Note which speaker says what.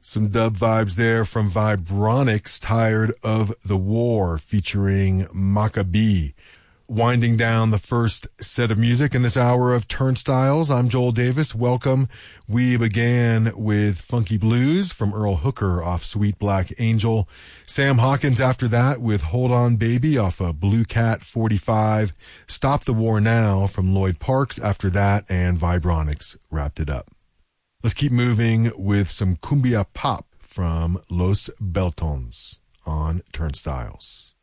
Speaker 1: Some dub vibes there from Vibronics, Tired of the War, featuring Maccabee. Winding down the first set of music in this hour of Turnstiles, I'm Joel Davis. Welcome. We began with Funky Blues from Earl Hooker off Sweet Black Angel. Sam Hawkins after that with Hold On Baby off of Blue Cat 45. Stop the War Now from Lloyd Parks after that, and Vibronics wrapped it up. Let's keep moving with some cumbia pop from Los Beltons on Turnstiles.